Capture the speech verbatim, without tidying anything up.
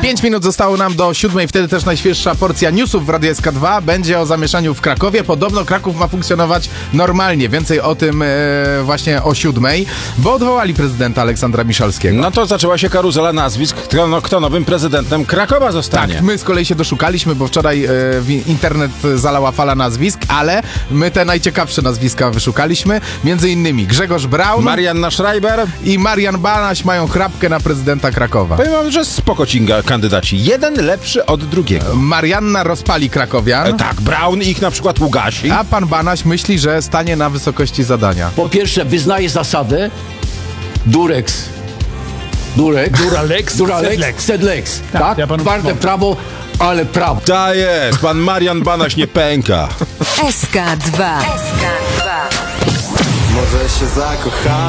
Pięć minut zostało nam do siódmej, wtedy też najświeższa porcja newsów w Radiu S K dwa. Będzie o zamieszaniu w Krakowie. Podobno Kraków ma funkcjonować normalnie. Więcej o tym e, właśnie o siódmej, bo odwołali prezydenta Aleksandra Miszalskiego. No to zaczęła się karuzela nazwisk, kto, no, kto nowym prezydentem Krakowa zostanie. Tak, my z kolei się doszukaliśmy, bo wczoraj e, internet zalała fala nazwisk, ale my te najciekawsze nazwiska wyszukaliśmy. Między innymi Grzegorz Braun, Marianna Schreiber i Marian Banaś mają chrapkę na prezydenta Krakowa. Powiem wam, że spoko cinga kandydaci. Jeden lepszy od drugiego. Marianna rozpali krakowian, E, tak, Braun ich na przykład ugasi. a pan Banaś myśli, że stanie na wysokości zadania. Po pierwsze, wyznaje zasadę Durex. Durex. Duralex, Duralex, Sedlex. Sedlex. Tak, Tak? ja panu Twarde pomogę. prawo, ale prawo. Ta jest, pan Marian Banaś nie pęka. S K dwa. S K dwa. Może się zakochałem.